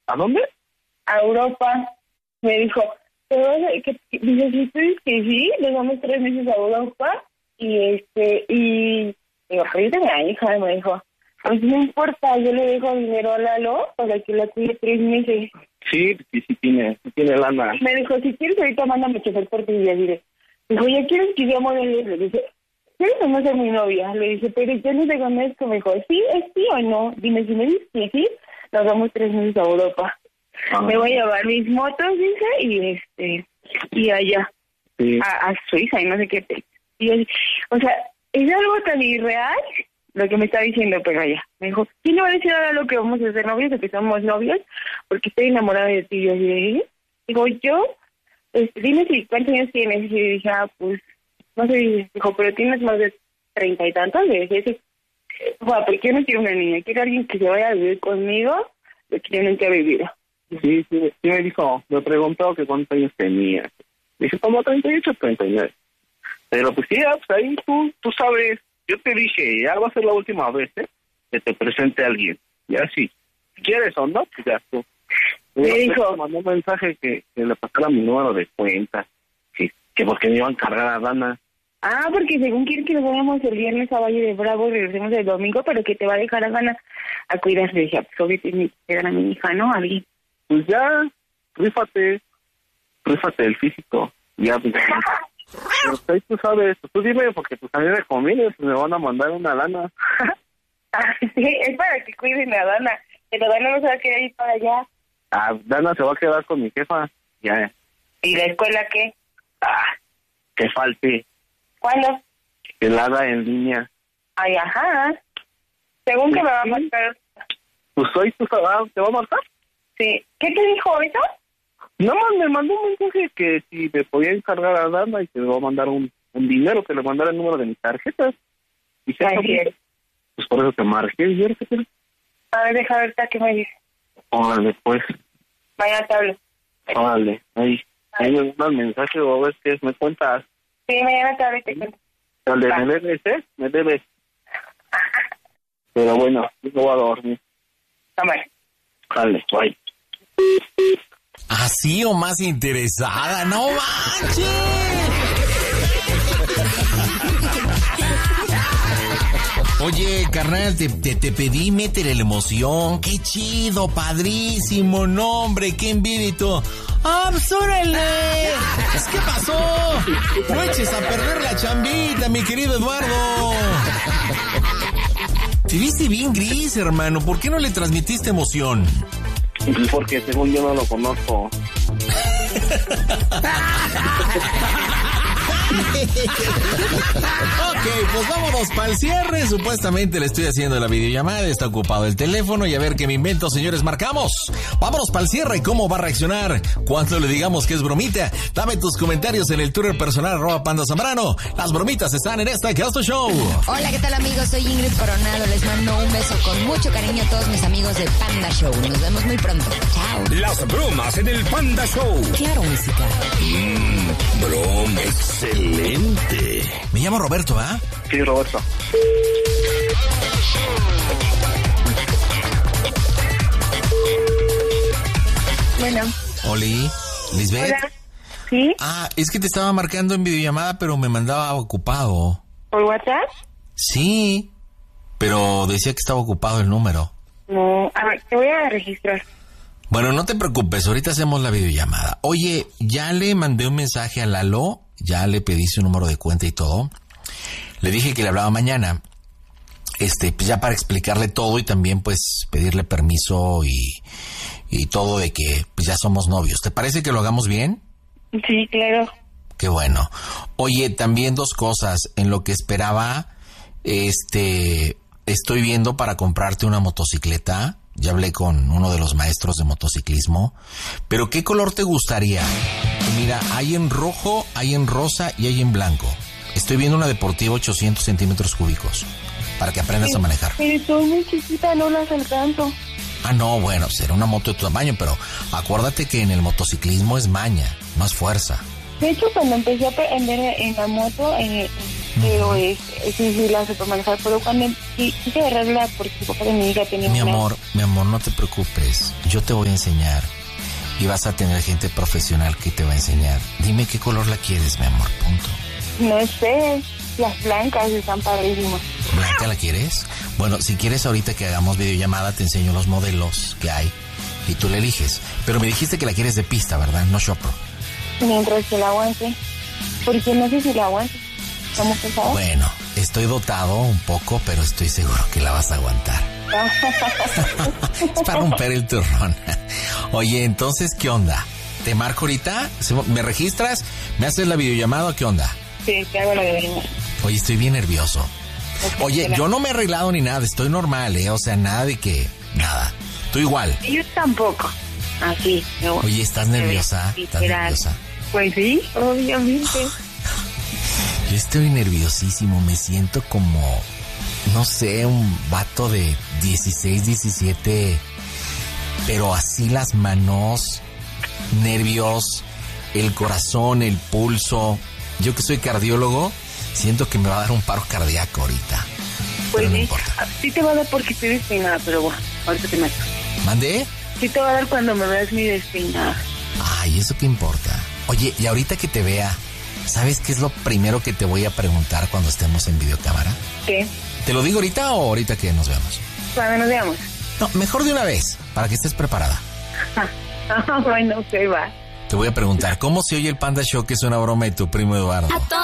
¿A dónde? A Europa. Me dijo, dice, si tú dices que sí, nos vamos 3 meses a Europa y digo, ahorita mi hija me dijo, pues no importa, yo le dejo dinero a Lalo para que la cuide 3 meses. Sí tiene lana. Me dijo, si quieres ahorita mándame chofer por ti y ya diré. Dijo, ¿ya quieres que yo modele? Le dije, ¿quieres o no ser mi novia? Le dije, pero yo no te conozco. Me dijo, ¿sí? ¿Es sí o no? Dime, si me dices que sí, nos vamos 3 meses a Europa. Me voy a llevar mis motos, dice, y allá, sí. a Suiza y no sé qué. Y yo, o sea, es algo tan irreal lo que me está diciendo, pero allá. Me dijo, ¿sí no va a decir ahora lo que vamos a ser novios o que somos novios? Porque estoy enamorada de ti. Y yo así, digo, dime si cuántos años tienes. Y dije, pues, no sé. Dijo, pero tienes más de 30 y tantos. Le dije, bueno, porque yo no quiero una niña, quiero alguien que se vaya a vivir conmigo, lo que yo nunca he vivido. Sí, me dijo, me preguntó que cuántos años tenía. Dije, como 38, 39. Pero pues sí, pues ahí tú sabes, yo te dije, ya va a ser la última vez, que te presente a alguien. Ya sí, ¿quieres o no? Pues ya tú. Me dijo, me mandó un mensaje que le pasara mi número de cuenta, que porque me iban a cargar a Dana. Ah, porque según quiere que nos vayamos el viernes a Valle de Bravo y regresemos el domingo, pero que te va a dejar a Dana a cuidar. Le dije, pues obvio que a mi hija, ¿no? A alguien. Pues ya, rífate el físico, ya, pues, pero ahí tú sabes, tú dime, porque pues a mí me conviene, pues me van a mandar una lana. Sí, es para que cuiden a Dana, pero Dana no se va a querer ir para allá. Dana se va a quedar con mi jefa, ya. ¿Y la escuela qué? Que falte. ¿Cuándo? Que la haga en línea. Ay, ajá, según que me va a marcar. Pues hoy te va a marcar. Sí. ¿Qué te dijo ahorita? No, me mandó un mensaje que si me podía encargar a Dana y que me va a mandar un dinero, que le mandara el número de mis tarjetas. Y pues por eso te marqué. ¿Y qué quieres? A ver, deja ver qué me dice. Órale, pues. Mañana te hablo. Órale, ahí me manda el mensaje o ves que me cuentas. Sí, mañana te hablo y te cuento. Dale, me debes, me debes. Pero bueno, yo voy a dormir. Dale, bye. Así o más interesada, no manches. Oye, carnal, te pedí meter la emoción. Qué chido, padrísimo, no, hombre, qué envidia y todo. Pues órale. ¿Qué pasó? No eches a perder la chambita, mi querido Eduardo. Te viste bien gris, hermano. ¿Por qué no le transmitiste emoción? Porque según yo no lo conozco. Ok, pues vámonos para el cierre. Supuestamente le estoy haciendo la videollamada, está ocupado el teléfono y a ver qué me invento, señores, marcamos. Vámonos para el cierre. ¿Cómo va a reaccionar cuando le digamos que es bromita? Dame tus comentarios en el Twitter personal @PandaZambrano. Las bromitas están en esta Gasto Show. Hola, ¿qué tal, amigos? Soy Ingrid Coronado. Les mando un beso con mucho cariño a todos mis amigos de Panda Show. Nos vemos muy pronto. Chao. Las bromas en el Panda Show. Claro, música. Broma excelente. Me llamo Roberto, ¿ah? Sí, Roberto. Bueno. Oli, Lisbeth. Hola. ¿Sí? Es que te estaba marcando en videollamada, pero me mandaba ocupado. ¿Por WhatsApp? Sí, pero decía que estaba ocupado el número. No, a ver, te voy a registrar. Bueno, no te preocupes, ahorita hacemos la videollamada. Oye, ya le mandé un mensaje a Lalo, ya le pedí su número de cuenta y todo. Le dije que le hablaba mañana, pues ya para explicarle todo y también pues pedirle permiso y todo de que pues ya somos novios. ¿Te parece que lo hagamos bien? Sí, claro. Qué bueno. Oye, también 2 cosas. En lo que esperaba, estoy viendo para comprarte una motocicleta. Ya hablé con uno de los maestros de motociclismo. Pero ¿qué color te gustaría? Mira, hay en rojo, hay en rosa y hay en blanco. Estoy viendo una deportiva 800 centímetros cúbicos para que aprendas a manejar. Pero estoy muy chiquita, no las alcanzo. No, bueno, será una moto de tu tamaño, pero acuérdate que en el motociclismo es maña, no es fuerza. De hecho, cuando empecé a aprender en la moto, pero sí la supe manejar. Pero cuando quise agarrarla, porque el papá de mi hija tenía Mi amor, no te preocupes. Yo te voy a enseñar. Y vas a tener gente profesional que te va a enseñar. Dime qué color la quieres, mi amor, punto. No sé, las blancas están padrísimas. ¿Blanca la quieres? Bueno, si quieres ahorita que hagamos videollamada, te enseño los modelos que hay y tú le eliges. Pero me dijiste que la quieres de pista, ¿verdad? No Shopro. Mientras que la aguante. Porque no sé si la aguante. ¿Estamos pensados? Bueno, estoy dotado un poco, pero estoy seguro que la vas a aguantar. Es para romper el turrón. Oye, entonces, ¿qué onda? ¿Te marco ahorita? ¿Me registras? ¿Me haces la videollamada o qué onda? Sí, te hago la videollamada. Oye, estoy bien nervioso. Okay, Oye, yo no me he arreglado ni nada, estoy normal, O sea, nada de que... Nada. Tú igual. Yo tampoco. Así. Oye, ¿estás nerviosa? ¿Estás nerviosa? Pues sí, obviamente. Yo estoy nerviosísimo, me siento como... No sé, un vato de 16, 17, pero así las manos, nervios, el corazón, el pulso. Yo que soy cardiólogo, siento que me va a dar un paro cardíaco ahorita. Pues pero no sí, importa. Sí te va a dar porque estoy despeinada, pero bueno, ahorita te meto. ¿Mandé? Sí te va a dar cuando me veas mi despeinada. Ay, ¿eso qué importa? Oye, y ahorita que te vea, ¿sabes qué es lo primero que te voy a preguntar cuando estemos en videocámara? ¿Qué? ¿Te lo digo ahorita o ahorita que nos vemos? Cuando nos veamos. No, mejor de una vez, para que estés preparada. Bueno, ok, va. Te voy a preguntar, ¿cómo se oye el Panda Show, que es una broma de tu primo Eduardo?